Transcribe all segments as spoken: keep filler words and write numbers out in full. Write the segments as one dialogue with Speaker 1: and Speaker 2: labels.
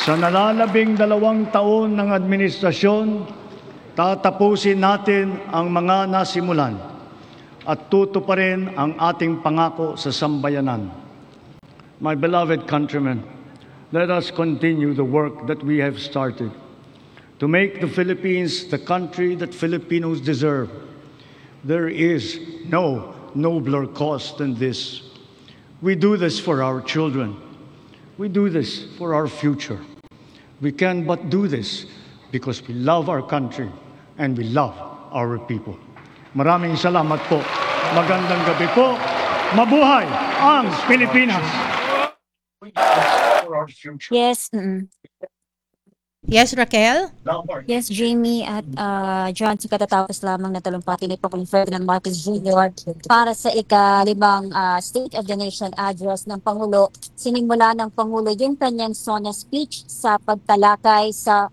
Speaker 1: Sa nalalabing dalawang taon ng administrasyon, tatapusin natin ang mga nasimulan at tutuparin ang ating pangako sa sambayanan. My beloved countrymen, let us continue the work that we have started to make the Philippines the country that Filipinos deserve. There is no nobler cause than this. We do this for our children. We do this for our future. We can but do this because we love our country and we love our people. Maraming salamat po. Magandang gabi po. Mabuhay ang Pilipinas!
Speaker 2: Yes, mm.
Speaker 3: Yes, Raquel?
Speaker 2: Yes, Jamie at uh, John, sa katatapos lamang na talumpati ni Pangulong Ferdinand Marcos Junior para sa ika-limang uh, State of the Nation address ng Pangulo. Sinimula ng Pangulo yung kanyang SONA speech sa pagtalakay sa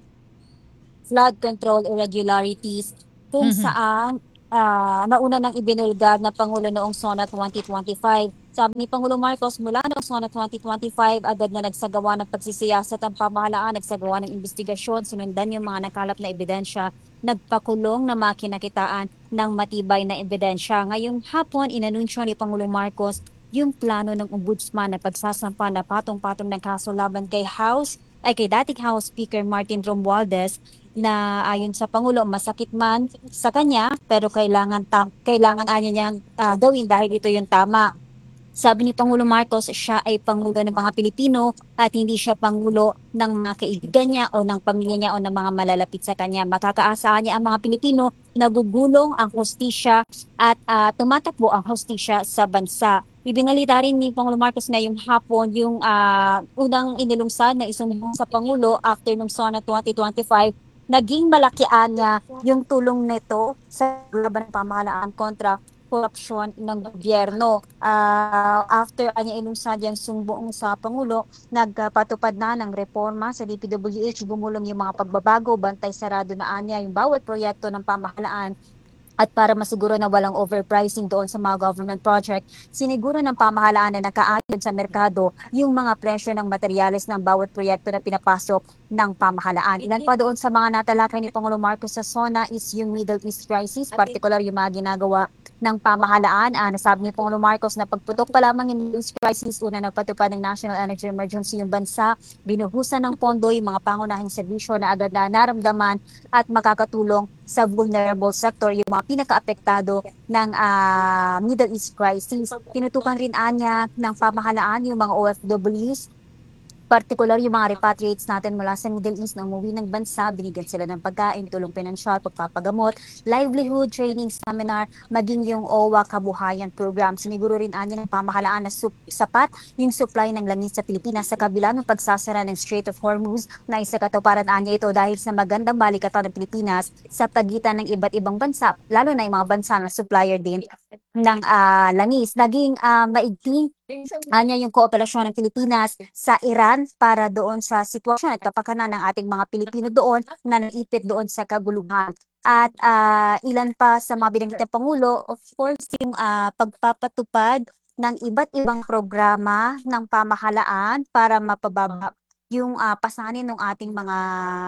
Speaker 2: flood control irregularities kung
Speaker 3: Mhm.
Speaker 2: saan uh, nauna nang ibinulgar na Pangulo noong SONA twenty twenty-five. Sabi ni Pangulong Marcos, mula noong SONA twenty twenty-five, agad na nagsagawa ng pagsisiyasat ang pamahalaan, nagsagawa ng investigasyon, sinundan yung mga nakalap na ebidensya, nagpakulong na makinakitaan ng matibay na ebidensya. Ngayong hapon, inanunsyo ni Pangulong Marcos yung plano ng ombudsman na pagsasampa na patong-patong ng kaso laban kay House ay kay dating House Speaker Martin Romualdez na ayon sa Pangulo masakit man sa kanya pero kailangan ta- kailangan anya niyang ah, gawin dahil ito yung tama. Sabi ni Pangulo Marcos, siya ay Pangulo ng mga Pilipino at hindi siya Pangulo ng mga kaibigan niya o ng pamilya niya o ng mga malalapit sa kanya. Makakaasahan niya ang mga Pilipino, nagugulong ang hustisya at uh, tumatakbo ang hustisya sa bansa. Ibinalita rin ni Pangulo Marcos na yung hapon yung uh, unang inilungsad na isumbong sa Pangulo after ng SONA twenty twenty-five, naging malakian niya yung tulong nito sa laban ng pamahalaan kontra korupsyon ng gobyerno. Uh, after anya inunsad yung sumbong sa Pangulo, nagpatupad na ng reforma sa D P W H, bumulong yung mga pagbabago, bantay sarado na anya yung bawat proyekto ng pamahalaan. At para masiguro na walang overpricing doon sa mga government project, siniguro ng pamahalaan na nakaayon sa merkado yung mga presyo ng materyales ng bawat proyekto na pinapasok ng pamahalaan. Ilan pa doon sa mga natalakay ni Pangulong Marcos sa SONA is yung Middle East crisis, particular yung mga ginagawa ng pamahalaan. Uh, nasabi ni Pangulong Marcos na pagputok pa lamang yung Middle East crisis, una nagpatupad ng National Energy Emergency yung bansa, binuhusan ng pondo yung mga pangunahing serbisyo na agad na naramdaman at makakatulong sa vulnerable sector, yung mga pinaka-apektado ng uh, Middle East crisis. Tinutukan rin anya ng pamahalaan yung mga O F Ws, particular yung mga repatriates natin mula sa Middle East na umuwi ng bansa, binigyan sila ng pagkain, tulong pinansyal, pagpapagamot, livelihood training seminar, maging yung O W A Kabuhayan Program. Siniguro rin anya ng pamahalaan na sup- sapat yung supply ng langis sa Pilipinas sa kabila ng pagsasara ng Strait of Hormuz na isa katuparan anya ito dahil sa magandang balikatan ng Pilipinas sa pagitan ng iba't ibang bansa, lalo na yung mga bansa na supplier din ng uh, langis. Naging uh, maigting anya yung kooperasyon ng Pilipinas sa Iran para doon sa sitwasyon at kapakanan ng ating mga Pilipino doon na naipit doon sa kaguluhan. At uh, ilan pa sa mga binanggit ng Pangulo, of course, yung uh, pagpapatupad ng iba't ibang programa ng pamahalaan para mapababa yung uh, pasanin ng ating mga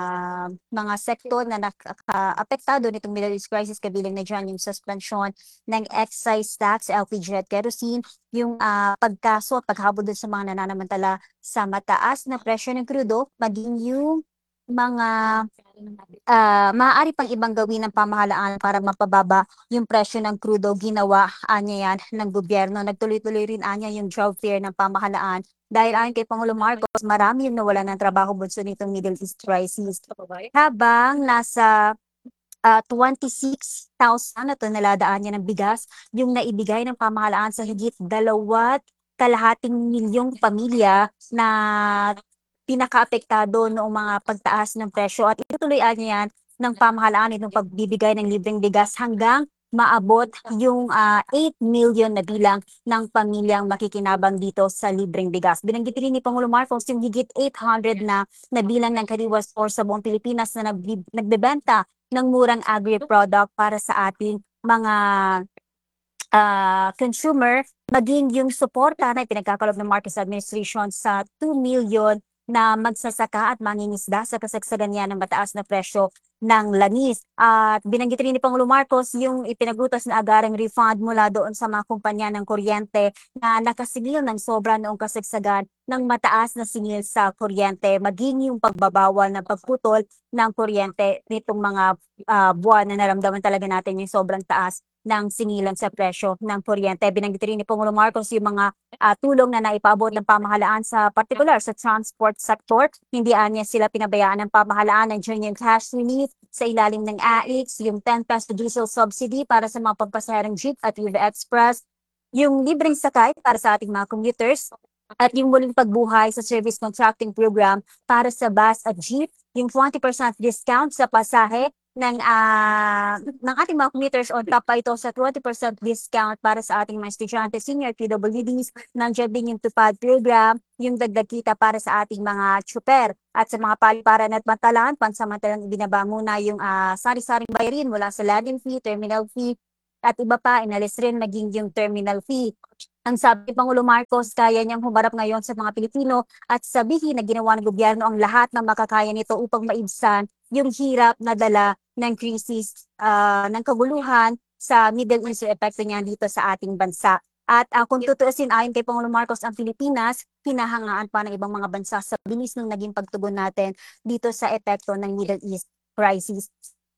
Speaker 2: mga sektor na nakaapektado nitong Middle East crisis, kabilang na dyan yung suspension ng excise tax, L P G at kerosene, yung uh, pagkaso at paghabol dun sa mga nananamantala sa mataas na presyo ng krudo, maging yung mga uh, maaari pang ibang gawin ng pamahalaan para mapababa yung presyo ng krudo, ginawa anya yan ng gobyerno. Nagtuloy-tuloy rin anya yung job fair ng pamahalaan dahil ayon kay Pangulo Marcos, marami yung nawala ng trabaho bunso nitong Middle East crisis. Habang nasa uh, twenty-six thousand na tonelada niya ng bigas yung naibigay ng pamahalaan sa higit dalawat kalahating milyong pamilya na pinakaapektado noong mga pagtaas ng presyo at itutuloy niya yan ng pamahalaan itong pagbibigay ng libreng bigas hanggang maabot yung uh, eight million na bilang ng pamilyang makikinabang dito sa libreng bigas. Binanggit rin ni Pangulo Marcos yung higit eight hundred na, na bilang ng Kariwa Store sa buong Pilipinas na nag- nagbebenta ng murang agri-product para sa ating mga uh, consumer, maging yung suporta na pinagkakaloob ng Marcos administration sa two million na magsasaka at mangingisda sa kasagsagan niya ng mataas na presyo ng langis. At binanggit rin ni Pangulo Marcos yung ipinagutos na agarang refund mula doon sa mga kumpanya ng kuryente na nakasingil ng sobra noong kasagsagan ng mataas na singil sa kuryente, maging yung pagbabawal ng pagputol ng kuryente nitong mga uh, buwan na naramdaman talaga natin yung sobrang taas ng singilan sa presyo ng kuryente. Binanggit rin ni Pangulo Marcos yung mga uh, tulong na naipaabot ng pamahalaan sa partikular sa transport sector. Hindi anya sila pinabayaan ng pamahalaan, nandiyan yung cash relief sa ilalim ng A X, yung ten peso diesel subsidy para sa mga pagpasaherang jeep at U V Express, yung libreng sakay para sa ating mga commuters, at yung muling pagbuhay sa service contracting program para sa bus at jeep, yung twenty percent discount sa pasahe ng uh, ng ating mga commuters on top pa ito sa twenty percent discount para sa ating mga estudyante, senior P W Ds, nandiyan din yung tupad program, yung dagdag kita para sa ating mga tsuper. At sa mga paliparan at bantalan, pansamantalang ibinaba muna yung uh, sari-saring bayarin mula sa landing fee, terminal fee, at iba pa, inalis rin maging yung terminal fee. Ang sabi ni Pangulo Marcos, kaya niyang humarap ngayon sa mga Pilipino at sabihin na ginawa ng gobyerno ang lahat ng makakaya nito upang maibsan yung hirap na dala ng krisis uh, ng kaguluhan sa Middle East, epekto niya dito sa ating bansa. At uh, kung tutuusin, ayon kay Pangulo Marcos, ang Pilipinas, hinahangaan pa ng ibang mga bansa sa bilis ng naging pagtugon natin dito sa epekto ng Middle East crisis.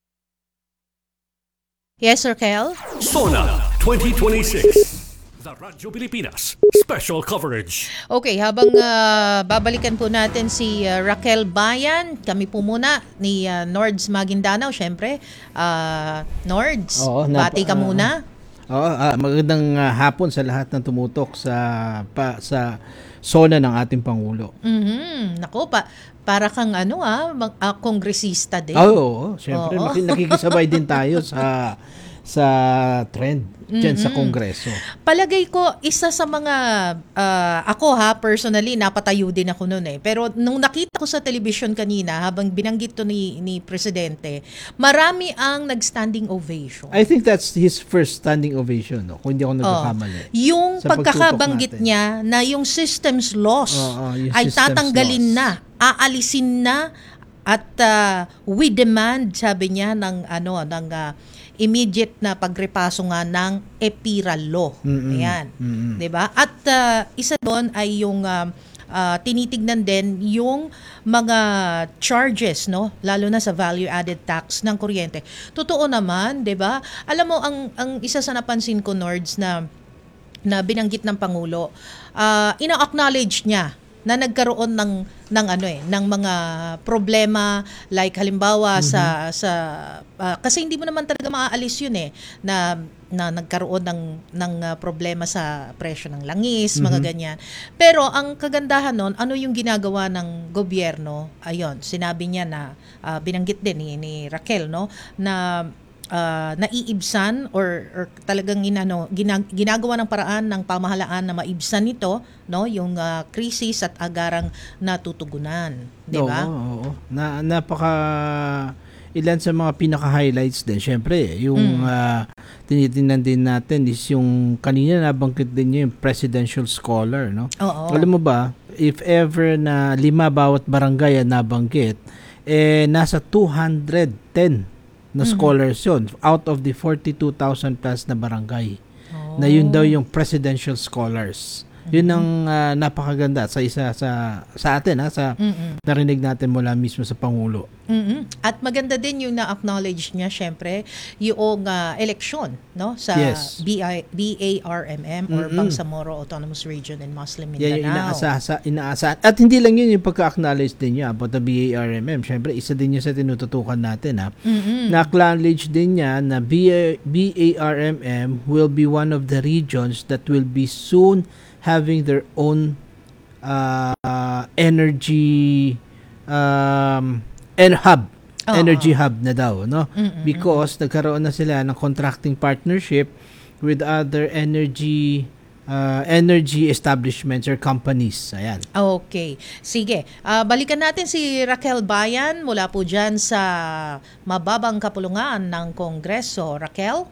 Speaker 3: Yes, Raquel?
Speaker 4: Sona twenty twenty-six. The Radyo Pilipinas Special Coverage.
Speaker 3: Okay, habang uh, babalikan po natin si uh, Raquel Bayan, kami po muna ni uh, Nords Maguindanao, syempre. Uh, Nords,
Speaker 5: Oo, nap-
Speaker 3: bati ka
Speaker 5: uh,
Speaker 3: muna.
Speaker 5: Oo, ah, magandang ah, hapon sa lahat ng tumutok sa pa, sa sona ng ating Pangulo.
Speaker 3: Mhm. Nako pa, para kang ano ah, mag, ah, kongresista din.
Speaker 5: Oo, oo, syempre
Speaker 3: Oo.
Speaker 5: maki- nakikisabay din tayo sa sa trend diyan sa Kongreso.
Speaker 3: Palagay ko, isa sa mga, ah, ako ha, personally, napatayo din ako noon eh. Pero nung nakita ko sa television kanina, habang binanggit to ni, ni Presidente, marami ang nag-standing ovation.
Speaker 5: I think that's his first standing ovation, no? Kung hindi ako nagkakamali.
Speaker 3: Yung
Speaker 5: Sa
Speaker 3: pagkakabanggit
Speaker 5: pagtutok natin.
Speaker 3: niya na yung systems loss
Speaker 5: Oo, yung
Speaker 3: ay
Speaker 5: systems
Speaker 3: tatanggalin
Speaker 5: loss.
Speaker 3: na, aalisin na, at ah, we demand, sabi niya, ng ano, ng ah, immediate na pagrepaso nga ng EPIRA law.
Speaker 5: Mm-mm.
Speaker 3: Ayan.
Speaker 5: Mm-mm.
Speaker 3: 'Di ba? At ah, isa doon ay yung ah, ah, tinitignan din yung mga charges, no, lalo na sa value added tax ng kuryente. Totoo naman, 'di ba? Alam mo, ang ang isa sa napansin ko, Nords, na na binanggit ng Pangulo, ah, ina-acknowledge niya na nagkaroon ng ng ano eh ng mga problema, like halimbawa sa sa ah, kasi hindi mo naman talaga maaalis yun eh na na nagkaroon ng ng ah, problema sa presyo ng langis, mga ganyan. Pero ang kagandahan nun, ano yung ginagawa ng gobyerno? Ayun, sinabi niya na ah, binanggit din ni, ni Raquel, no, na uh, naiibsan or, or talagang inano, ginag, ginagawa ng paraan ng pamahalaan na maibsan ito, no, yung uh, krisis at agarang natutugunan, di ba?
Speaker 5: Oo, oo. Na, napaka ilan sa mga pinaka-highlights din. Siyempre, yung
Speaker 3: Mm.
Speaker 5: ah, tinitingnan din natin is yung kanina nabanggit din niya yung presidential scholar, no?
Speaker 3: Oo.
Speaker 5: Alam mo ba, if ever na lima bawat barangay ang nabanggit, eh nasa two hundred ten na scholars yun out of the forty-two thousand plus na barangay. Na yun daw yung presidential scholars. Yun ang ah, napakaganda sa isa sa sa atin ha, sa
Speaker 3: Mm-mm.
Speaker 5: narinig natin mula mismo sa Pangulo.
Speaker 3: Mm-mm. At maganda din yung na-acknowledge niya, syempre, yung uh, eleksyon, no, sa
Speaker 5: Yes.
Speaker 3: B I B A R M M or
Speaker 5: Mm-mm.
Speaker 3: Bangsamoro Autonomous Region in Muslim Mindanao.
Speaker 5: Yeah, yung inaasa, inaasahan. At hindi lang yun yung pagka-acknowledge din niya about the B A R M M. Siyempre, isa din yun sa tinututukan natin ha.
Speaker 3: Mm-mm.
Speaker 5: Na-acknowledge din niya na B A R M M will be one of the regions that will be soon having their own uh, energy um, en hub.
Speaker 3: Oo.
Speaker 5: Energy hub na daw, no?
Speaker 3: Mm-mm.
Speaker 5: Because nagkaroon na sila ng contracting partnership with other energy uh, energy establishments or companies. Ayan.
Speaker 3: Okay. Sige. Ah, balikan natin si Raquel Bayan mula po dyan sa mababang kapulungan ng Kongreso. Raquel?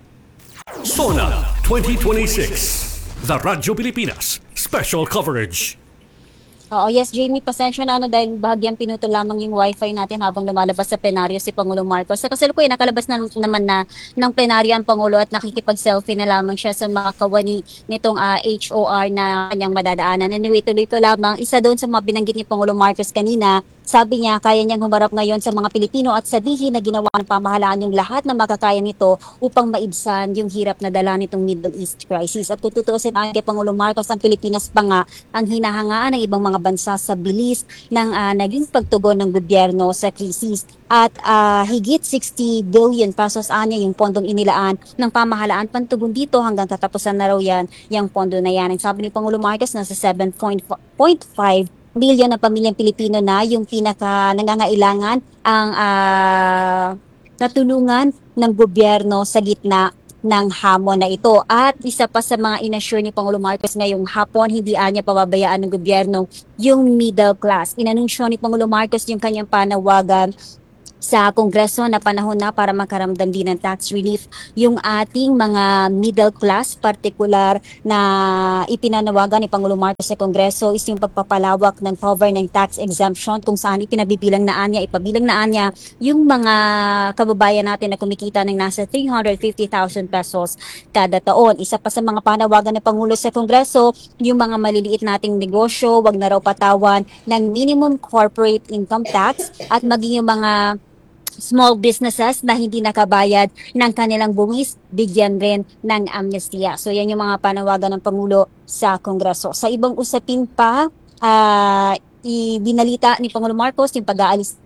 Speaker 4: Sona twenty twenty-six. The Radyo Pilipinas Special Coverage.
Speaker 2: Oo, yes, Jamie, pasensya na ano dahil bahagyang pinutol lamang yung wifi natin habang lumalabas sa plenaryo si Pangulong Marcos. Sa kasalukuyan, nakalabas na naman na ng plenaryo ang Pangulo at nakikipag-selfie na lamang siya sa mga kawani nitong ah, H O R na kanyang madadaanan. Anyway, tuloy ko lamang, isa doon sa mga binanggit ni Pangulong Marcos kanina, sabi niya kaya niyang humarap ngayon sa mga Pilipino at sabihin na ginawa ng pamahalaan yung lahat na makakaya nito upang maibsan yung hirap na dala nitong Middle East crisis. At kung tutuusin ang kay Pangulong Marcos, ang Pilipinas pa nga ang hinahangaan ng ibang mga bansa sa bilis ng ah, naging pagtugon ng gobyerno sa krisis. At ah, higit sixty billion pesos anya yung pondong inilaan ng pamahalaan pantugon dito hanggang katapusan na raw yan, yung pondo na yan. Ang sabi ni Pangulong Marcos, nasa seven point five billion na pamilyang Pilipino na yung pinaka nangangailangan ang ah, natulungan ng gobyerno sa gitna ng hamon na ito. At isa pa sa mga inassure ni Pangulong Marcos ngayong hapon, hindi anya pababayaan ng gobyerno yung middle class. Inanunsyo ni Pangulong Marcos yung kanyang panawagan sa Kongreso na panahon na para makaramdam din ng tax relief yung ating mga middle class, partikular na ipinanawagan ni Pangulong Marcos sa Kongreso is yung pagpapalawak ng cover ng tax exemption kung saan ipinabibilang na anya, ipabilang na anya yung mga kababayan natin na kumikita ng nasa three hundred fifty thousand pesos kada taon. Isa pa sa mga panawagan ng Pangulo sa Kongreso, yung mga maliliit nating negosyo, wag na raw patawan ng minimum corporate income tax at maging yung mga small businesses na hindi nakabayad ng kanilang buwis, bigyan rin ng amnestia. So yan yung mga panawagan ng Pangulo sa Kongreso. Sa ibang usapin pa, uh, ibinalita ni Pangulong Marcos yung pag-aalis.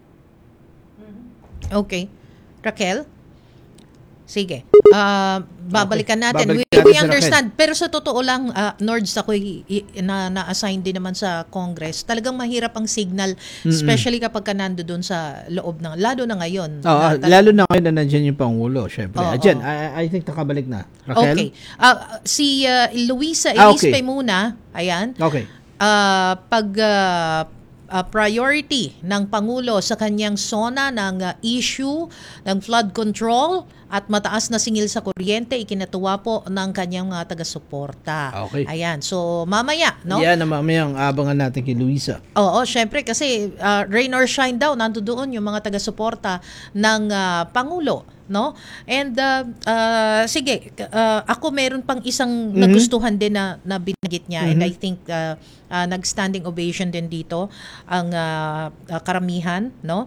Speaker 3: Okay. Raquel? Sige. Ah, babalikan natin.
Speaker 5: Babalikan
Speaker 3: we,
Speaker 5: natin
Speaker 3: we
Speaker 5: si
Speaker 3: understand. Pero sa totoo lang, uh, Nords, ako y- y- na, na-assign din naman sa Congress. Talagang mahirap ang signal, especially kapag ka nando doon sa loob ng, lalo na ngayon.
Speaker 5: Oo,
Speaker 3: na tal-
Speaker 5: lalo na ngayon na nandiyan yung Pangulo, syempre.
Speaker 3: Oo,
Speaker 5: Ayan,
Speaker 3: oo.
Speaker 5: I, I think nakabalik na. Raquel?
Speaker 3: Okay. Ah, si uh, Luisa
Speaker 5: Ah,
Speaker 3: Elispe
Speaker 5: okay.
Speaker 3: muna, ayan,
Speaker 5: Okay.
Speaker 3: Ah, pag ah, ah, priority ng Pangulo sa kanyang SONA ng ah, issue ng flood control at mataas na singil sa kuryente, ikinatuwa po ng kanyang mga taga-suporta.
Speaker 5: Okay.
Speaker 3: Ayan. So, mamaya, no?
Speaker 5: Yan na mamayang abangan natin kay Luisa.
Speaker 3: Oo, syempre kasi uh, rain or shine daw nandoon yung mga taga-suporta ng ah, Pangulo, no? And uh, uh, sige, uh, ako meron pang isang nagustuhan din na, na binanggit niya, and I think uh, uh, nag-standing ovation din dito ang uh, uh, karamihan, no?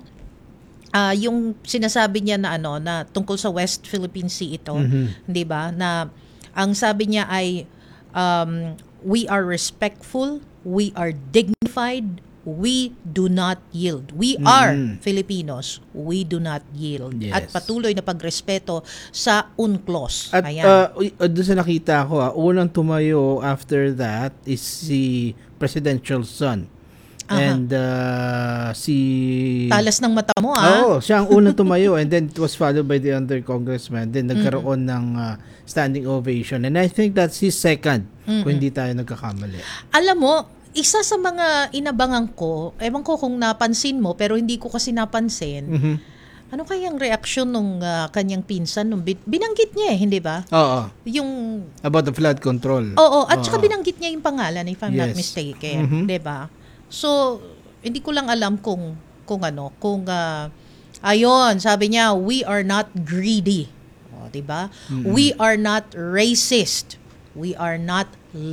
Speaker 3: Ah, yung sinasabi niya na ano na tungkol sa West Philippine Sea ito, 'di ba? Na ang sabi niya ay um, we are respectful, we are dignified, we do not yield. We are Filipinos, we do not yield.
Speaker 5: Yes.
Speaker 3: At patuloy na pagrespeto sa UNCLOS.
Speaker 5: At
Speaker 3: Ayan.
Speaker 5: uh, uy, uh, doon sa nakita ko, ah, unang tumayo after that is si presidential son.
Speaker 3: Aha.
Speaker 5: And uh, si...
Speaker 3: Talas ng mata mo, ah.
Speaker 5: Oo, siya ang unang tumayo and then it was followed by the other congressman. Then nagkaroon ng uh, standing ovation. And I think that's his second, kung hindi tayo nagkakamali.
Speaker 3: Alam mo, isa sa mga inabangan ko, ewan ko kung napansin mo, pero hindi ko kasi napansin,
Speaker 5: Mhm.
Speaker 3: ano kayang reaksyon nung ah, kanyang pinsan nung bin- binanggit niya eh, hindi ba?
Speaker 5: Oo,
Speaker 3: Yung
Speaker 5: about the flood control.
Speaker 3: oo, at saka
Speaker 5: Oo.
Speaker 3: binanggit niya yung pangalan if I'm not
Speaker 5: Yes.
Speaker 3: mistaken,
Speaker 5: Mhm.
Speaker 3: 'di ba? So, hindi ko lang alam kung kung ano, kung ah, ayon, sabi niya, we are not greedy. O, 'di ba? We are not racist. We are not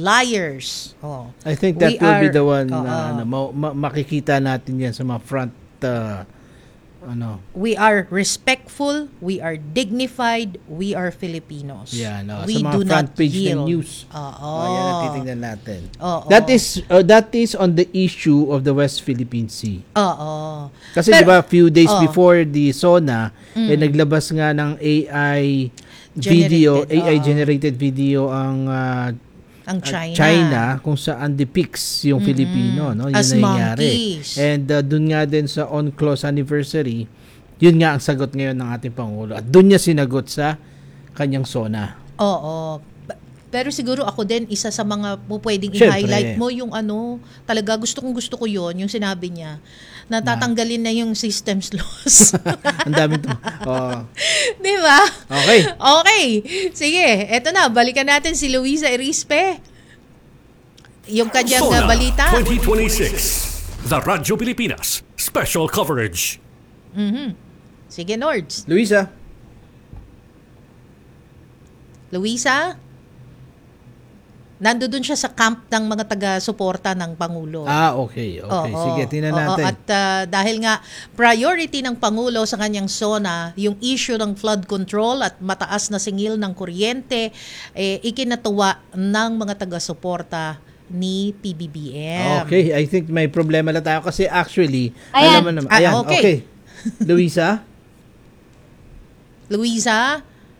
Speaker 3: liars. Oh.
Speaker 5: I think that
Speaker 3: We
Speaker 5: will be
Speaker 3: are-
Speaker 5: the one
Speaker 3: oo.
Speaker 5: na, na ma- ma- makikita natin yan sa mga front uh, ano.
Speaker 3: We are respectful, we are dignified, we are Filipinos.
Speaker 5: Yan, oh,
Speaker 3: We
Speaker 5: sa mga
Speaker 3: do
Speaker 5: front
Speaker 3: not
Speaker 5: page ng
Speaker 3: yield.
Speaker 5: news.
Speaker 3: Oo.
Speaker 5: Oh, yan ang titingnan natin.
Speaker 3: Oo.
Speaker 5: That is uh, that is on the issue of the West Philippine Sea.
Speaker 3: Oo.
Speaker 5: Kasi
Speaker 3: Pero-
Speaker 5: 'di ba few days
Speaker 3: Oo.
Speaker 5: before the SONA, eh naglabas nga ng A I video,
Speaker 3: Generated,
Speaker 5: A I
Speaker 3: oo.
Speaker 5: generated video ang uh,
Speaker 3: Ang
Speaker 5: uh,
Speaker 3: China.
Speaker 5: China kung saan depicts yung Filipino, no? Yun
Speaker 3: As
Speaker 5: na nangyari.
Speaker 3: monkeys.
Speaker 5: And uh, dun nga din sa on-close anniversary, yun nga ang sagot ngayon ng ating Pangulo. At dun niya sinagot sa kanyang SONA.
Speaker 3: Oo. Ba- Pero siguro ako din, isa sa mga po pwedeng
Speaker 5: Siyempre.
Speaker 3: i-highlight mo yung ano, talaga gusto kong gusto ko yon yung sinabi niya, na tatanggalin na yung systems laws.
Speaker 5: Ang dami to. Oh.
Speaker 3: Di ba?
Speaker 5: Okay.
Speaker 3: Okay. Sige, eto na, balikan natin si Luisa Erispe. yung kanyang
Speaker 4: Sona
Speaker 3: uh, balita.
Speaker 4: twenty twenty-six. The Radyo Pilipinas Special Coverage.
Speaker 3: Sige, Nords.
Speaker 5: Luisa.
Speaker 3: Luisa? Nando dun siya sa camp ng mga taga-suporta ng Pangulo.
Speaker 5: Ah, okay. Okay.
Speaker 3: Oo,
Speaker 5: Sige, tingnan
Speaker 3: oo.
Speaker 5: natin.
Speaker 3: At uh, dahil nga priority ng Pangulo sa kanyang SONA, yung issue ng flood control at mataas na singil ng kuryente, eh, ikinatuwa ng mga taga-suporta ni P B B M.
Speaker 5: Okay, I think may problema na tayo kasi actually,
Speaker 2: Ayan.
Speaker 5: alam mo naman.
Speaker 3: Ah,
Speaker 5: Ayan,
Speaker 3: okay.
Speaker 5: okay. Luisa?
Speaker 3: Luisa?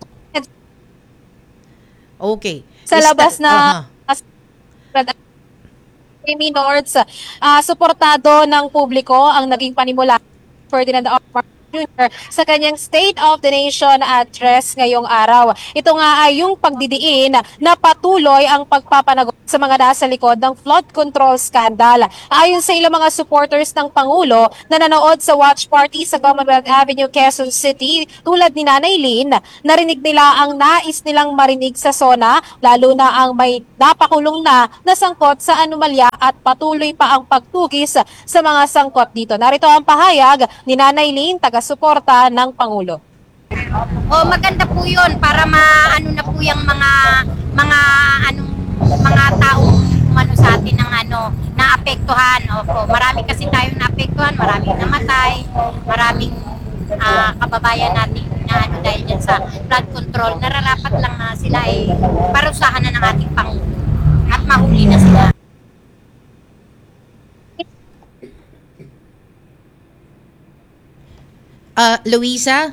Speaker 3: Okay.
Speaker 2: Sa
Speaker 3: Is
Speaker 2: labas
Speaker 3: that-
Speaker 2: na
Speaker 3: Aha.
Speaker 2: Amy Nords, ah, suportado ng publiko ang naging panimula Ferdinand R. Marcos Junior sa kanyang State of the Nation address ngayong araw. Ito nga ay yung pagdidiin na patuloy ang pagpapanagot sa mga nasa likod ng flood control scandal. Ayon sa ilang mga supporters ng Pangulo na nanood sa watch party sa Commonwealth Avenue, Quezon City, tulad ni Nanay Lynn, narinig nila ang nais nilang marinig sa SONA, lalo na ang may napakulong na nasangkot sa anomalya at patuloy pa ang pagtugis sa mga sangkot dito. Narito ang pahayag ni Nanay Lynn, taga-suporta ng Pangulo.
Speaker 6: O maganda po 'yun para maano na po yung mga mga anong mga taong ano sa atin ng ano naapektuhan. Opo, marami kasi tayong naapektuhan, maraming namatay, maraming ah, kababayan natin na ano dahil dyan sa flood control. Nararapat lang na sila ay parusahan na ng ating Pangulo at mahuli na sila.
Speaker 3: Ah, Luisa?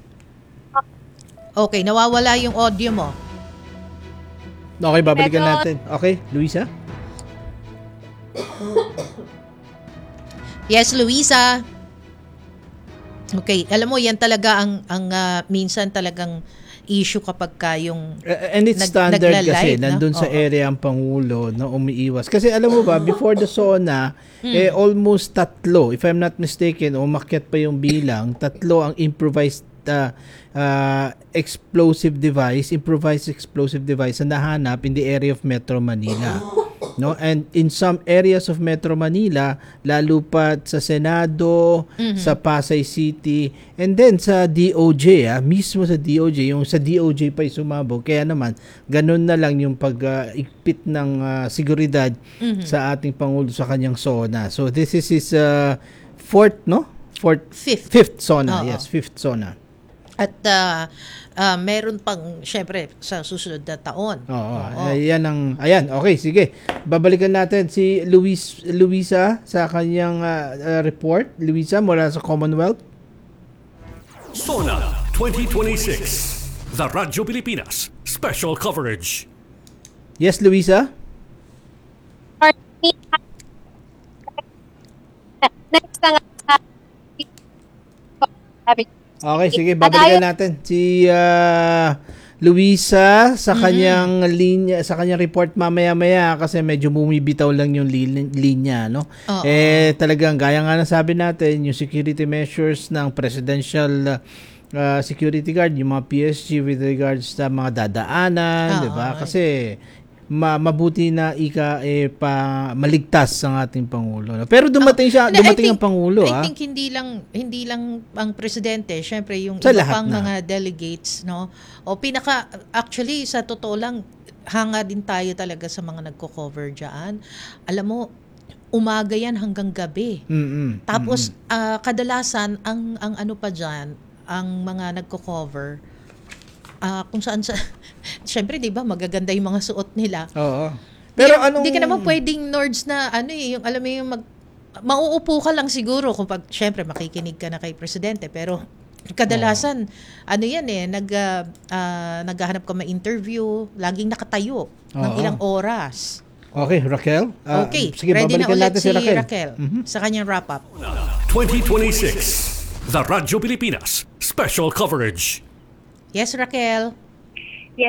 Speaker 3: Okay, nawawala yung audio mo.
Speaker 5: Okay, babalikan
Speaker 2: Medyo-
Speaker 5: natin. Okay, Luisa?
Speaker 3: Yes, Luisa. Okay, alam mo yan talaga ang ang ah, minsan talagang issue kapag ka yung
Speaker 5: Uh, and it's
Speaker 3: Nag-
Speaker 5: standard kasi,
Speaker 3: nagla-live, no?
Speaker 5: nandun sa
Speaker 3: Oo.
Speaker 5: area ang Pangulo na umiiwas. Kasi alam mo ba, before the SONA,
Speaker 3: Hmm.
Speaker 5: eh almost tatlo, if I'm not mistaken, umakyat pa yung bilang, tatlo ang improvised uh, uh, explosive device, improvised explosive device na nahanap in the area of Metro Manila. No, and in some areas of Metro Manila, lalo pa sa Senado, sa Pasay City, and then sa D O J, ah, mismo sa D O J, yung sa D O J pa sumabog. Kaya naman, ganun na lang yung pag-ikpit ng ah, seguridad sa ating Pangulo sa kanyang SONA. So this is his uh, fourth, no? Fourth,
Speaker 3: Fifth.
Speaker 5: fifth SONA,
Speaker 3: Oo.
Speaker 5: yes, fifth SONA.
Speaker 3: at ah, ah, meron pang syempre sa susunod na taon.
Speaker 5: Oo,
Speaker 3: Oo.
Speaker 5: ayan ang ayan. Okay, sige. Babalikan natin si Luis Luisa sa kanyang ah, ah, report. Luisa mula sa Commonwealth.
Speaker 4: Sona twenty twenty-six. The Radyo Pilipinas Special Coverage.
Speaker 5: Yes, Luisa.
Speaker 2: Next na nga.
Speaker 5: Okay, sige, babalikan natin si ah, Luisa sa kanyang linya, sa kanyang report mamaya-maya kasi medyo bumibitaw lang yung lin- linya, no?
Speaker 3: Oo.
Speaker 5: Eh talagang gaya nga ng sabi natin, yung security measures ng presidential ah, security guard, yung mga P S G with regards sa mga dadaanan,
Speaker 3: Oo.
Speaker 5: 'di ba? Kasi ma- mabuti na ika eh pa maligtas ang ating pangulo. no? Pero dumating siya,
Speaker 3: Hindi, I
Speaker 5: dumating
Speaker 3: think-
Speaker 5: ang pangulo,
Speaker 3: I
Speaker 5: ah.
Speaker 3: think hindi lang hindi lang ang presidente, syempre yung
Speaker 5: Sa
Speaker 3: iba
Speaker 5: lahat
Speaker 3: pang
Speaker 5: na.
Speaker 3: mga delegates, no? O pinaka actually sa totoo lang hanga din tayo talaga sa mga nagko-cover diyan. Alam mo, umaga yan hanggang gabi.
Speaker 5: Mm-mm.
Speaker 3: Tapos ah, kadalasan ang ang ano pa diyan, ang mga nagko-cover ah, kung saan sa syempre 'di ba magaganda yung mga suot nila.
Speaker 5: Oo. Pero
Speaker 3: Di-
Speaker 5: anong
Speaker 3: Di ka naman pwedeng Nords na ano eh, yung alam mo yung mag mauupo ka lang siguro kung pag syempre makikinig ka na kay presidente pero kadalasan ano yan eh nag ah, ah, naghahanap ka ma-interview, laging nakatayo ng
Speaker 5: Oo.
Speaker 3: ilang oras.
Speaker 5: Okay, Raquel? Ah,
Speaker 3: Okay,
Speaker 5: sige,
Speaker 3: ready na
Speaker 5: babalikan
Speaker 3: ulit
Speaker 5: natin
Speaker 3: si
Speaker 5: si Raquel.
Speaker 3: Raquel,
Speaker 5: Mhm.
Speaker 3: sa kanyang wrap-up.
Speaker 4: twenty twenty-six. The Radyo Pilipinas Special Coverage.
Speaker 3: Yes, Raquel.
Speaker 7: Yes.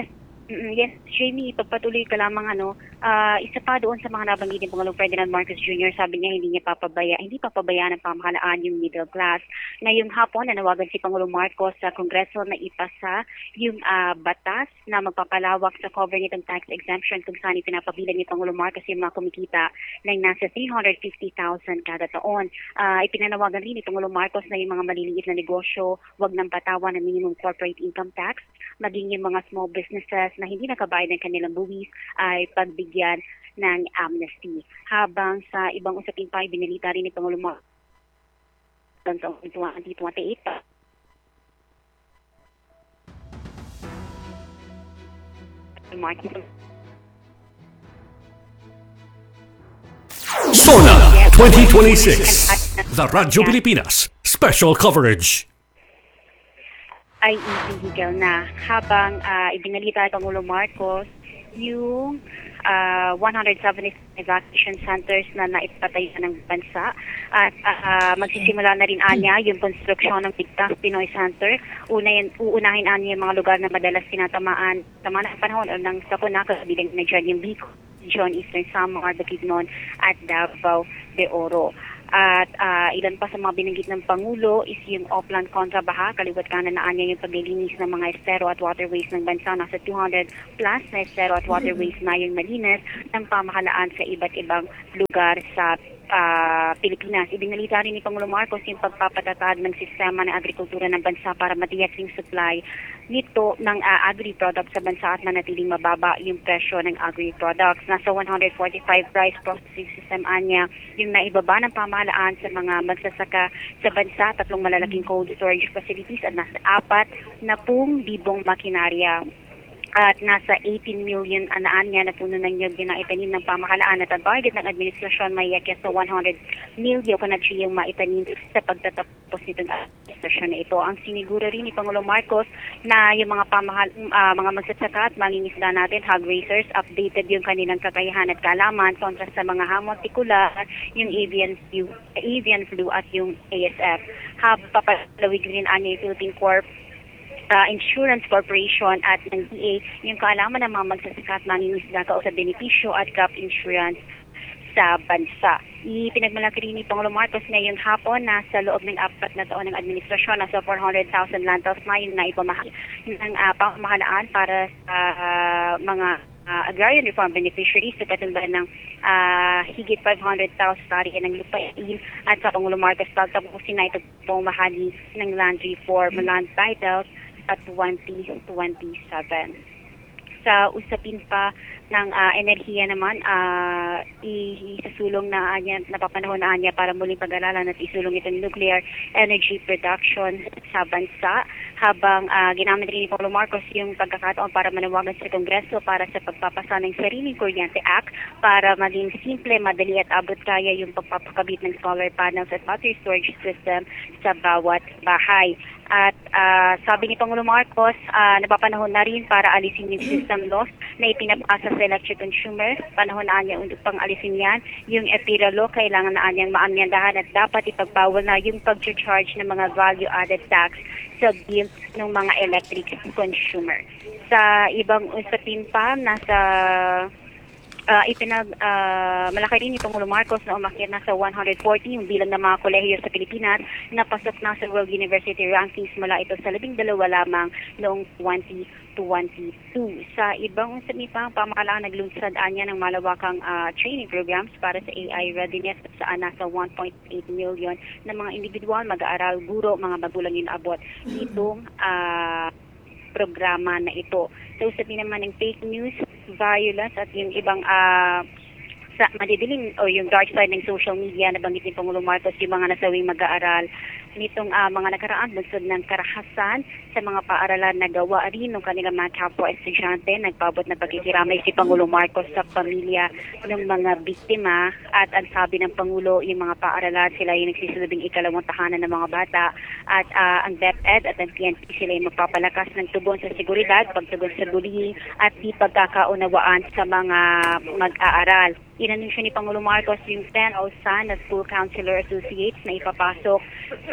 Speaker 7: Mm, Yes, Jamie, pagpatuloy ka lamang ano, ah, isa pa doon sa mga nabanggit ni Pangulong Ferdinand Marcos Junior, sabi niya hindi niya papabaya, hindi papabayaan ng pamahalaan yung middle class. Ngayong hapon, nanawagan si Pangulong Marcos sa Kongreso na ipasa yung ah, batas na magpapalawak sa cover nitong tax exemption kung saan ipinapabilang ni Pangulong Marcos yung mga kumikita ng nasa three hundred fifty thousand kada taon. Ah, ipinanawagan rin ni Pangulong Marcos na yung mga maliliit na negosyo wag nang patawan ng minimum corporate income tax, maging yung mga small businesses na hindi nakabayad ng kanilang buwis ay pagbigyan ng amnesty. Habang sa ibang usapin pa, binilita rin ni Pangulong Marcos sa twenty twenty-eight pa. Marcos.
Speaker 4: Sona twenty twenty-six. The Radyo Pilipinas Special Coverage.
Speaker 7: Ay itigil na habang uh, ibinalita ni Pangulong Marcos yung uh, one hundred seventy evacuation centers na naipatay ng bansa at uh, magsisimula na rin anya yung konstruksyon ng Ligtas Pinoy Center. Una yan, uunahin anya yung mga lugar na madalas tinatamaan tama ng panahon o ng sakuna kabilang na dyan yung Bicol, John Eastern Samar, Bukidnon at Davao de Oro. At uh, ilan pa sa mga binanggit ng Pangulo is yung Oplan Kontrabaha, kaliwat kanan na anya yung paglilinis ng mga estero at waterways ng bansa. Nasa two hundred plus na estero at waterways na yung malinis ng pamahalaan sa iba't ibang lugar sa uh, Pilipinas. Ibinalita rin ni Pangulong Marcos yung pagpapatatag ng sistema ng agrikultura ng bansa para matiyak yung supply nito ng uh, agri-products sa bansa at manatiling mababa yung presyo ng agri-products. Nasa one hundred forty-five rice processing system anya yung naibaba ng pamahalaan sa mga magsasaka sa bansa, tatlong malalaking cold storage facilities at nasa apat na pung libong makinarya. At nasa eighteen million anaan niya na puno ng nyug na itanim ng pamahalaan at ang target ng administrasyon may yakya sa one hundred million kanadji yung maitanim sa pagtatapos nitong administrasyon na ito. Ang siniguro rin ni Pangulong Marcos na yung mga pamahal, uh, mga magsasaka at mangingisda natin, hog raisers, updated yung kanilang kakayahan at kalaman kontra sa mga hamon tikular, yung avian flu, avian flu at yung A S F. Habang papalawig rin anya yung Philippine Corp Uh, Insurance Corporation at ng D A yung kaalaman ng mga magsasaka at mangingisda sa benepisyo at crop insurance sa bansa. Ipinagmalaki rin ni Pangulong Marcos ngayong hapon na sa loob ng apat na taon ng administrasyon nasa four hundred thousand lantals na yung naipamahal ng uh, pamahalaan para sa uh, mga uh, agrarian reform beneficiaries sa katulad ng uh, higit five hundred thousand tarihan ng lupain at sa Pangulong Marcos pagtapusin na ito pumahagi ng land reform land titles at twenty twenty-seven. Sa usapin pa ng uh, enerhiya naman, uh, isasulong na anya, napapanahon na anya para muling pag-aralan at isulong itong nuclear energy production sa bansa. Habang uh, ginamit rin ni Pangulong Marcos yung pagkakataon para manawagan sa Kongreso para sa pagpapasa ng Sariling Kuryente Act para maging simple, madali at abot kaya yung pagpapakabit ng solar panels at battery storage system sa bawat bahay. At uh, sabi ni Pangulong Marcos, uh, napapanahon na rin para alisin yung system loss na ipinapasa sa electric consumer. Panahon na niya pang alisin yan. Yung EPIRA law, kailangan na niyang maamyandahan at dapat ipagbawal na yung pag-charge ng mga value-added tax sa bill ng mga electric consumer. Sa ibang usapin pa, nasa Uh, ipinag, uh, malaki rin ni Pangulong Marcos na umakyat na sa one hundred forty yung bilang ng mga kolehiyo sa Pilipinas na pasok na sa World University Rankings mula ito sa labing dalawa lamang noong twenty twenty-two. Sa ibang usapin pa, pamahalaan naglunsad anya ng malawakang uh, training programs para sa A I readiness sa nasa one point eight million na mga individual, mag-aaral, guro, mga magulang yung abot itong uh, programa na ito. So, usapin naman ng fake news, violence at yung ibang uh, sa madidilim o yung dark side ng social media na banggit ni Pangulong Marcos yung mga nasawing mag-aaral nitong uh, mga nakaraan bunsod ng karahasan sa mga paaralan na gawa rin ng kanilang mga kapwa estudyante. Nagpabot na pagkikiramay si Pangulong Marcos sa pamilya ng mga biktima at ang sabi ng Pangulo yung mga paaralan sila yung nagsisilbing ikalawang tahanan ng mga bata at uh, ang DepEd at ang P N P sila yung magpapalakas ng tugon sa seguridad, pagtugon sa bullying at di pagkakaunawaan sa mga mag-aaral. Inanunsyo ni Pangulong Marcos yung ten O S A N na School Counselor Associates na ipapasok sa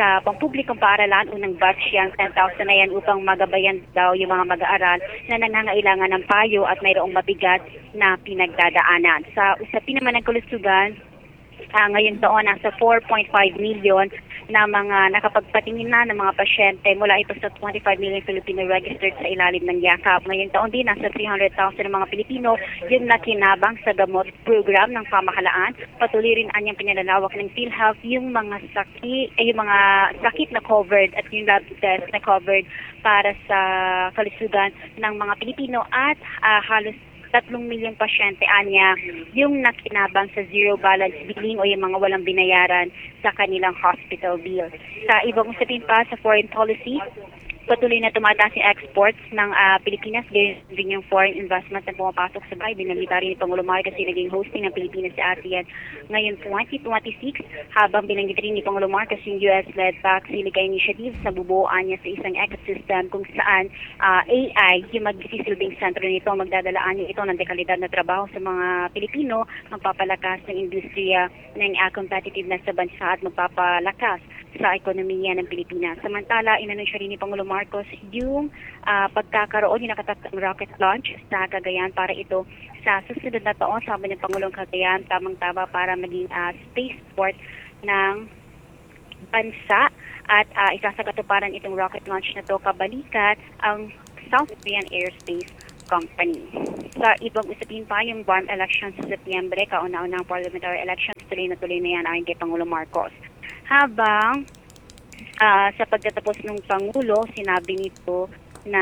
Speaker 7: sa pampublikong paaralan. Unang batch yung ten thousand na yan upang magabayan daw yung mga mag-aaral na nangangailangan ng payo at mayroong mabigat na pinagdadaanan. Sa usapin naman ng kalusugan, uh, ngayon taon nasa four point five million na mga nakapagpatingin na ng mga pasyente mula ito sa twenty-five million Filipino registered sa ilalim ng yakap. Ngayong taon din, nasa three hundred thousand ng mga Pilipino yung nakinabang sa gamot program ng pamahalaan. Patuloy rin anyang pinalalawak ng PhilHealth yung mga sakit, eh, yung mga sakit na covered at yung lab test na covered para sa kalusugan ng mga Pilipino at uh, halos tatlong milyong pasyente anya yung nakinabang sa zero balance billing o yung mga walang binayaran sa kanilang hospital bill. Sa ibang usapin pa sa foreign policy, patuloy na tumataas yung exports ng uh, Pilipinas, ganyan din yung foreign investment na pumapasok sa bahay. Binalita rin ni Pangulo Marcos kasi naging hosting ng Pilipinas sa ASEAN ngayon twenty twenty-six, habang binanggit rin ni Pangulo Marcos yung U S-led Pac Silica Initiative sa bubuoan niya sa isang ecosystem kung saan uh, A I yung magsisilbing sentro nito, magdadalaan niya ito ng dekalidad na trabaho sa mga Pilipino, magpapalakas ng industriya ng uh, competitiveness sa bansa at magpapalakas sa ekonomiya ng Pilipinas. Samantala, inanunsyo rin ni Pangulo Marcos yung uh, pagkakaroon yung nakatakdang rocket launch sa Cagayan para ito sa susunod na taon. Sabi ng Pangulong Cagayan, tamang-tama para maging uh, spaceport ng bansa at uh, isasagatuparan itong rocket launch na to kabalikat ang South Korean Aerospace Company. Sa ibang usapin pa, yung bomb elections sa Setyembre, kauna-unang parliamentary elections, tuloy na tuloy na yan ayon kay Pangulo Marcos. Habang uh, sa pagtatapos ng Pangulo, sinabi nito na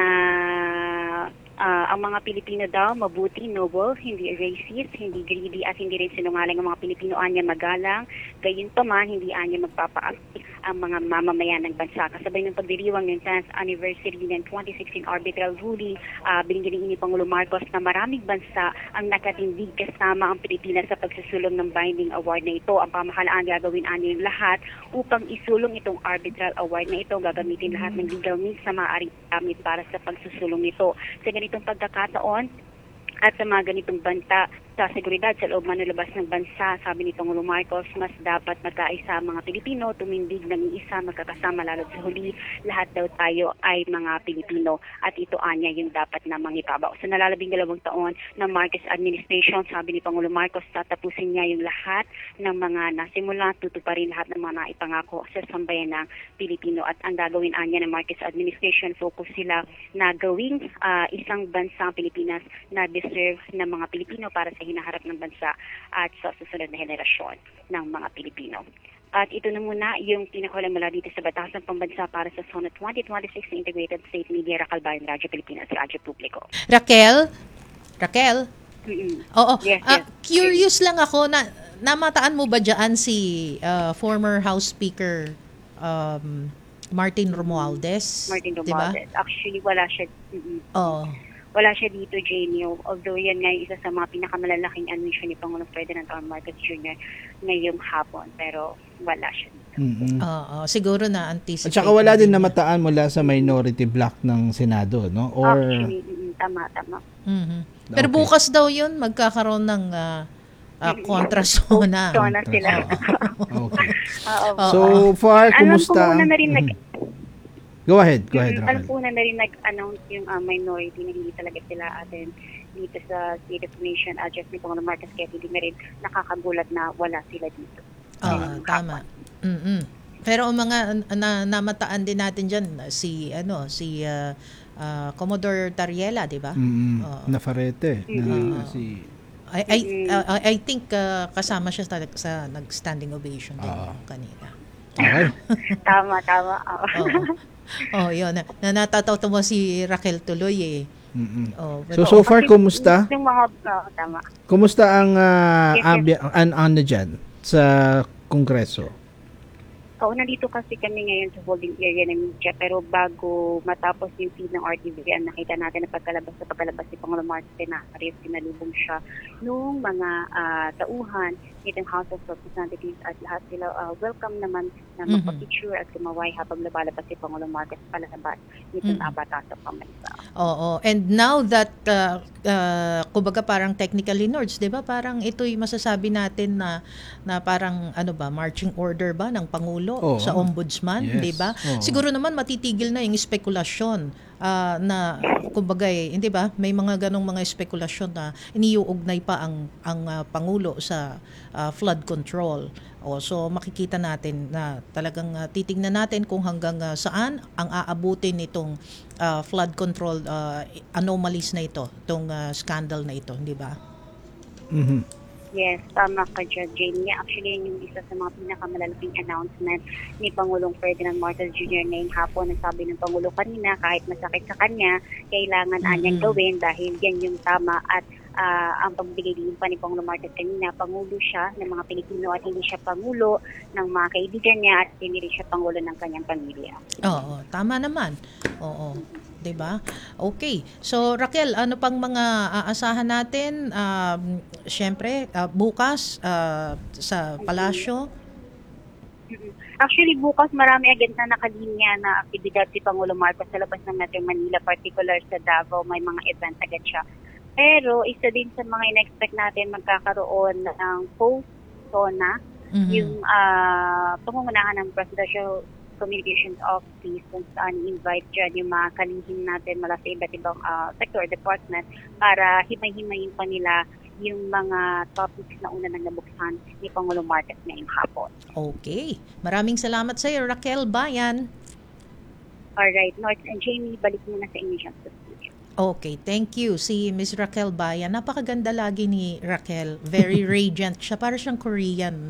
Speaker 7: uh, ang mga Pilipino daw mabuti, noble, hindi racist, hindi greedy at hindi rin sinungaling. Ang mga Pilipino anya magalang, gayon pa man hindi anya magpapaakit ang mga mamamayan ng bansa. Kasabay ng pagdiriwang ng tenth anniversary ng twenty sixteen arbitral ruling, uh, binigyan ni Pangulo Marcos na maraming bansa ang nakatindig kasama ang Pilipinas sa pagsusulong ng binding award na ito. Ang pamahalaan gagawin ani yung lahat upang isulong itong arbitral award na ito. Gagamitin lahat ng legal means na maaaring gamit para sa pagsusulong nito. Sa ganitong pagkakataon at sa mga ganitong banta sa seguridad sa loob man o labas ng bansa, sabi ni Pangulo Marcos, mas dapat magkaisa ang mga Pilipino, tumindig ng isa, magkakasama lalo sa huli. Lahat daw tayo ay mga Pilipino at ito anya yung dapat na mangipabaw. Sa nalalabing dalawang taon ng Marcos administration, sabi ni Pangulo Marcos, tatapusin niya yung lahat ng mga nasimula, tutuparin lahat ng mga naipangako sa sambayan ng Pilipino. At ang gagawin anya ng Marcos administration, focus sila na gawing uh, isang bansang Pilipinas na deserve ng mga Pilipino para sa hinaharap ng bansa at sa susunod na henerasyon ng mga Pilipino. At ito na muna yung pinakawalang mula dito sa Batasan Pambansa para sa SONA twenty twenty-six Integrated State Media, Racal Bayan, Radyo Pilipinas, Radyo Publiko.
Speaker 3: Raquel? Raquel?
Speaker 7: Mm-mm.
Speaker 3: Oo.
Speaker 7: Yes,
Speaker 3: Ah,
Speaker 7: yes.
Speaker 3: curious lang ako, na namataan mo ba dyan si uh, former House Speaker um, Martin Romualdez?
Speaker 7: Martin
Speaker 3: Diba?
Speaker 7: Romualdez. Actually, wala siya. Mm-mm.
Speaker 3: Oo.
Speaker 7: Wala siya dito, Jenio. Although yan nga yung isa sa mga pinakamalalaking anunsyo ni Pangulong Ferdinand R. Marcos Junior ngayong hapon. Pero wala siya dito.
Speaker 5: Mhm.
Speaker 3: Oo. Siguro na anticipate.
Speaker 5: At saka wala din namataan mula sa minority block ng Senado, no? Or
Speaker 7: Actually, mm, tama, tama.
Speaker 3: Mhm. Pero
Speaker 5: Okay.
Speaker 3: bukas daw yun, magkakaroon ng uh, uh, kontrasona.
Speaker 7: So na sila.
Speaker 5: okay.
Speaker 7: Oo.
Speaker 3: Oo.
Speaker 5: So far,
Speaker 7: Alam
Speaker 5: kumusta?
Speaker 7: ko muna na rin nag...
Speaker 5: Mhm. Go ahead, go ahead,
Speaker 7: Mm, alam
Speaker 5: Raquel.
Speaker 7: po na na rin nag-announce yung uh, minority na hindi talaga sila atin dito sa State of the Nation. Uh, just ni Pangulong Marcos, kaya hindi na rin nakakagulat na wala sila dito.
Speaker 3: Oo,
Speaker 7: Ngayong
Speaker 3: tama.
Speaker 7: hapon.
Speaker 3: Mm-mm. Pero ang mga na, namataan din natin diyan si ano si uh, uh, Commodore Tariela, 'di ba?
Speaker 5: Mm,
Speaker 3: Oo.
Speaker 5: Nafarete. Na,
Speaker 3: Mhm.
Speaker 5: si,
Speaker 3: I I, uh, I think uh, kasama siya sa, sa nag-standing ovation din
Speaker 5: Oo.
Speaker 3: kanina.
Speaker 5: okay.
Speaker 7: Tama, tama. Oo.
Speaker 3: Oo. Oh, 'yun. Na, na natataw mo si Raquel tuloy eh.
Speaker 5: Mm-mm.
Speaker 3: Oh,
Speaker 5: So, so far, kumusta?
Speaker 7: Yung mga, oo, tama.
Speaker 5: Kumusta ang uh,
Speaker 7: Yes, yes.
Speaker 5: ambi- an ano dyan sa Kongreso?
Speaker 7: Oo, nandito kasi kami ngayon sa holding area ng media, pero bago matapos yung feed ng R T V N, nakita natin na pagkalabas sa pagkalabas si Pangulong Marcos na rin sinalubong siya nung mga uh, tauhan nitong House of Representatives at lahat sila uh, welcome naman na
Speaker 3: Mhm.
Speaker 7: magpa-picture at kumaway habang lumalabas si Pangulong Marcos palabas nitong
Speaker 3: Mhm.
Speaker 7: uh, batas sa pambansa.
Speaker 3: Oo. And now that, uh, uh, kumbaga parang technically, Nords, di ba? Parang ito'y masasabi natin na, na parang, ano ba, marching order ba ng Pangulo
Speaker 5: Oo.
Speaker 3: sa Ombudsman,
Speaker 5: Yes.
Speaker 3: di ba?
Speaker 5: Oo.
Speaker 3: Siguro naman matitigil na yung spekulasyon ah, na, kumbaga, eh, hindi ba? May mga ganong mga spekulasyon na iniuugnay pa ang, ang ah, Pangulo sa ah, flood control. O, so makikita natin na talagang ah, titignan natin kung hanggang ah, saan ang aabutin nitong ah, flood control ah, anomalies na ito, itong ah, scandal na ito, hindi ba?
Speaker 5: Mhm.
Speaker 7: Yes, tama ka dyan, Jamie. Actually, yun yung isa sa mga pinakamalalaking announcement ni Pangulong Ferdinand Marcos Junior ngayong hapon. Nasabi ng Pangulo kanina, kahit masakit sa kanya, kailangan mm anyang gawin dahil yan yung tama at ah, ang pagbigay din pa ni Pangulong Marcos kanina, Pangulo siya ng mga Pilipino at hindi siya Pangulo ng mga kaibigan niya at hindi rin siya Pangulo ng kanyang pamilya.
Speaker 3: Oo, tama naman. Oo. 'Di ba? Okay. So Raquel, ano pang mga aasahan natin? Um, syempre, ah, bukas ah, sa palasyo.
Speaker 7: Mhm. Actually, bukas marami agad na nakalinya na aktibidad si Pangulong Marcos sa labas ng Metro Manila, particular sa Davao, may mga event agad siya. Pero isa din sa mga in-expect natin magkakaroon ng post-SONA,
Speaker 3: Mhm.
Speaker 7: yung uh, pangungunahan ng Presidential Communications Office kung saan invite dyan yung mga kalihim natin mula sa iba't ibang ah, sector or department para himay-himayin pa nila yung mga topics na una nang nabuksan ni Pangulong Marcos ngayong hapon.
Speaker 3: Okay. Maraming salamat sa iyo, Raquel Bayan.
Speaker 7: Alright, North and Jamie, balik muna sa inyo dyan sa studio.
Speaker 3: Okay, thank you. Si Miss Raquel Bayan. Napakaganda lagi ni Raquel. Very radiant siya. Para siyang Korean